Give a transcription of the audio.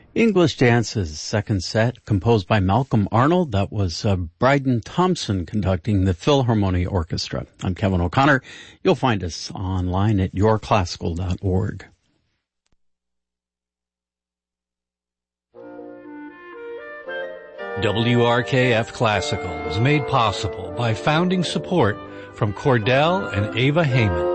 English Dance's second set, composed by Malcolm Arnold. That was Bryden Thompson conducting the Philharmonia Orchestra. I'm Kevin O'Connor. You'll find us online at yourclassical.org. WRKF Classical is made possible by founding support from Cordell and Ava Heyman.